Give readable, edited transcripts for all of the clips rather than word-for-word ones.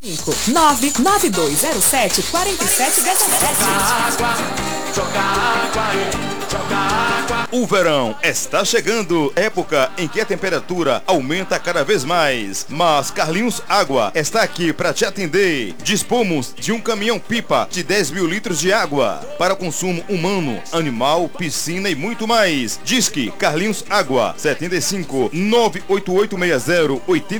O verão está chegando, época em que a temperatura aumenta cada vez mais. Mas Carlinhos Água está aqui para te atender. Dispomos de um caminhão-pipa de 10 mil litros de água para consumo humano, animal, piscina e muito mais. Disque Carlinhos Água 75 98860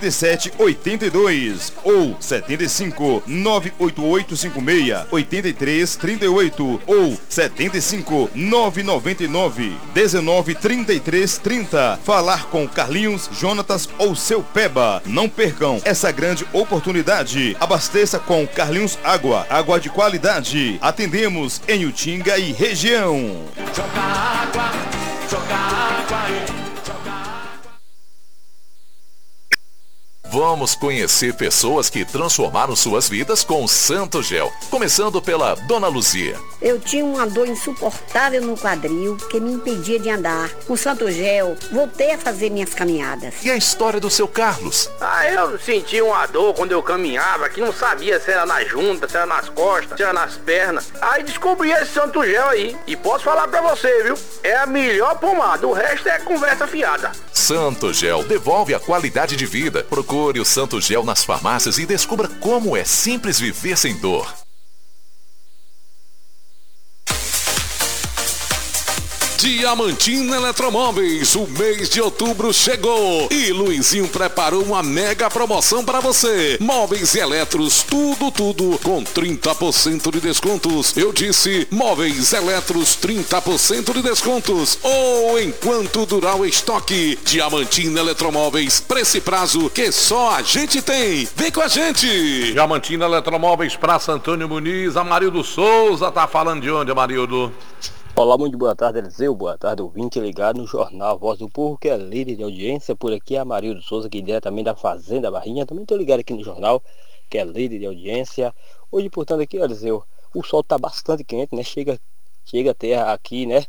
8782 ou 75 98856 8338 ou 75 999 193330. Falar com Carlinhos, Jonatas ou seu Peba. Não percam essa grande oportunidade. Abasteça com Carlinhos Água, água de qualidade. Atendemos em Utinga e região. Joga água, joga água aí. Vamos conhecer pessoas que transformaram suas vidas com o Santo Gel. Começando pela Dona Luzia. Eu tinha uma dor insuportável no quadril que me impedia de andar. Com o Santo Gel, voltei a fazer minhas caminhadas. E a história do seu Carlos? Eu senti uma dor quando eu caminhava, que não sabia se era na junta, se era nas costas, se era nas pernas. Aí descobri esse Santo Gel aí. E posso falar pra você, viu? É a melhor pomada, o resto é conversa fiada. Santo Gel devolve a qualidade de vida. Procure o Santo Gel nas farmácias e descubra como é simples viver sem dor. Diamantina Eletromóveis, o mês de outubro chegou e Luizinho preparou uma mega promoção para você. Móveis e eletros, tudo com 30% de descontos. Eu disse móveis eletros, 30% de descontos. Ou enquanto durar o estoque. Diamantina Eletromóveis, preço e prazo que só a gente tem. Vem com a gente. Diamantina Eletromóveis, Praça Antônio Muniz. Amarildo Souza tá falando de onde, Amarildo? Olá, muito boa tarde, Eliseu. Boa tarde, ouvinte ligado no Jornal Voz do Povo, que é líder de audiência. Por aqui é Amarildo Souza, aqui diretamente da Fazenda Barrinha. Também estou ligado aqui no jornal, que é líder de audiência. Hoje, portanto, aqui, Eliseu, o sol está bastante quente, né? Chega a ter aqui, né,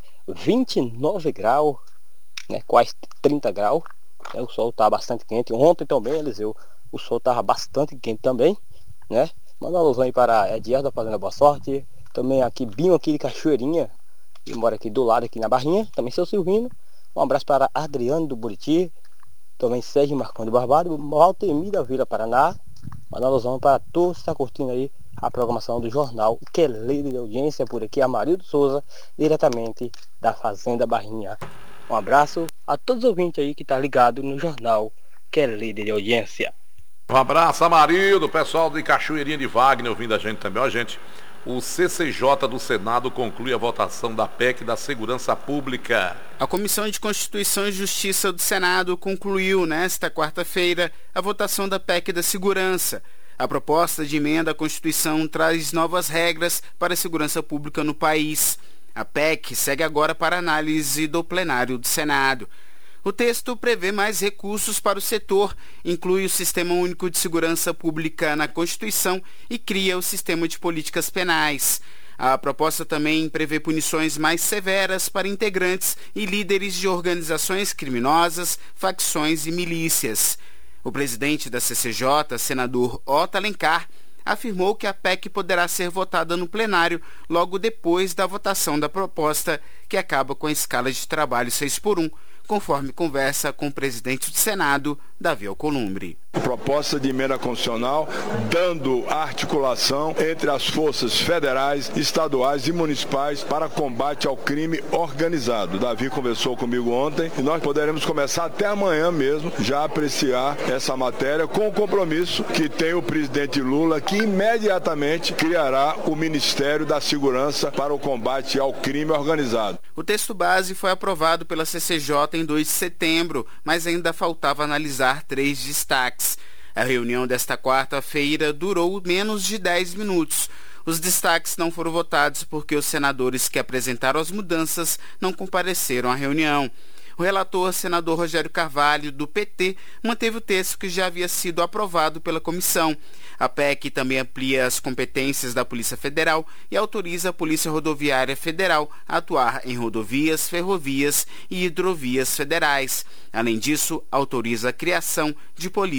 29 graus, né, quase 30 graus. Né? O sol está bastante quente. Ontem também, Eliseu, o sol estava bastante quente também, né? Manda um alusão aí para Edias da Fazenda Boa Sorte. Também aqui, Binho aqui de Cachoeirinha, que mora aqui do lado, aqui na Barrinha. Também seu Silvino. Um abraço para Adriano do Buriti. Também Sérgio Marcão de Barbado. Valtemir da Vila Paraná. Mandando alusão para todos que estão curtindo aí a programação do jornal, que é líder de audiência. Por aqui, Amarildo Souza, diretamente da Fazenda Barrinha. Um abraço a todos os ouvintes aí que estão ligados no jornal, que é líder de audiência. Um abraço, Amarildo. Pessoal de Cachoeirinha de Wagner ouvindo a gente também. Ó, gente, o CCJ do Senado conclui a votação da PEC da Segurança Pública. A Comissão de Constituição e Justiça do Senado concluiu nesta quarta-feira a votação da PEC da Segurança. A proposta de emenda à Constituição traz novas regras para a segurança pública no país. A PEC segue agora para análise do plenário do Senado. O texto prevê mais recursos para o setor, inclui o Sistema Único de Segurança Pública na Constituição e cria o Sistema de Políticas Penais. A proposta também prevê punições mais severas para integrantes e líderes de organizações criminosas, facções e milícias. O presidente da CCJ, senador Otto Alencar, afirmou que a PEC poderá ser votada no plenário logo depois da votação da proposta, que acaba com a escala de trabalho 6x1, conforme conversa com o presidente do Senado, Davi Alcolumbre. Proposta de emenda constitucional dando articulação entre as forças federais, estaduais e municipais para combate ao crime organizado. Davi conversou comigo ontem e nós poderemos começar até amanhã mesmo já a apreciar essa matéria com o compromisso que tem o presidente Lula, que imediatamente criará o Ministério da Segurança para o combate ao crime organizado. O texto base foi aprovado pela CCJ em 2 de setembro, mas ainda faltava analisar 3 destaques. A reunião desta quarta-feira durou menos de 10 minutos. Os destaques não foram votados porque os senadores que apresentaram as mudanças não compareceram à reunião. O relator, senador Rogério Carvalho, do PT, manteve o texto que já havia sido aprovado pela comissão. A PEC também amplia as competências da Polícia Federal e autoriza a Polícia Rodoviária Federal a atuar em rodovias, ferrovias e hidrovias federais. Além disso, autoriza a criação de polícia